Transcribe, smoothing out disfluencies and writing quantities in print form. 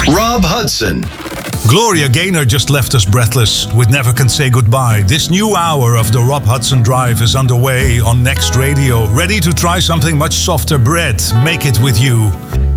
Rob Hudson. Gloria Gaynor just left us breathless with Never Can Say Goodbye. This new hour of the Rob Hudson Drive is underway on Next Radio. Ready to try something much softer bread? Make it with you.